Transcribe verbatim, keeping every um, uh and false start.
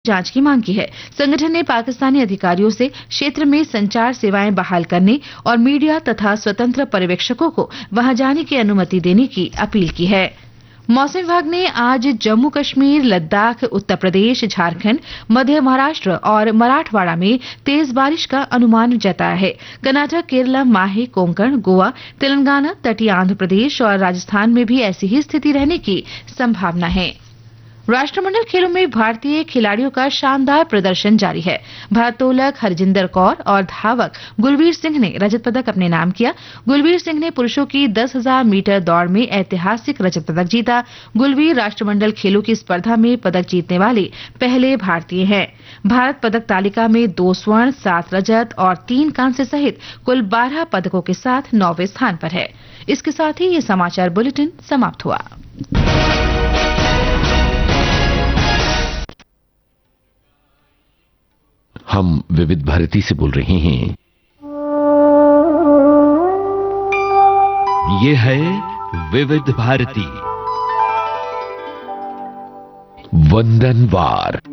जांच की मांग की है। संगठन ने पाकिस्तानी अधिकारियों से क्षेत्र में संचार सेवाएं बहाल करने और मीडिया तथा स्वतंत्र पर्यवेक्षकों को वहां जाने की अनुमति देने की अपील की है। मौसम विभाग ने आज जम्मू कश्मीर, लद्दाख, उत्तर प्रदेश, झारखंड, मध्य महाराष्ट्र और मराठवाड़ा में तेज बारिश का अनुमान जताया है। कर्नाटक, केरला, माहे, कोंकण, गोवा, तेलंगाना, तटीय आंध्र प्रदेश और राजस्थान में भी ऐसी ही स्थिति रहने की संभावना है। राष्ट्रमंडल खेलों में भारतीय खिलाड़ियों का शानदार प्रदर्शन जारी है। भारोत्तोलक हरजिंदर कौर और धावक गुलवीर सिंह ने रजत पदक अपने नाम किया। गुलवीर सिंह ने पुरुषों की दस हज़ार मीटर दौड़ में ऐतिहासिक रजत पदक जीता। गुलवीर राष्ट्रमंडल खेलों की स्पर्धा में पदक जीतने वाले पहले भारतीय हैं। भारत पदक तालिका में दो स्वर्ण, सात रजत और तीन कांस्य सहित कुल बारह पदकों के साथ नौवें स्थान पर है। इसके साथ ही ये समाचार बुलेटिन समाप्त हुआ। हम विविध भारती से बोल रहे हैं। ये है विविध भारती वंदनवार।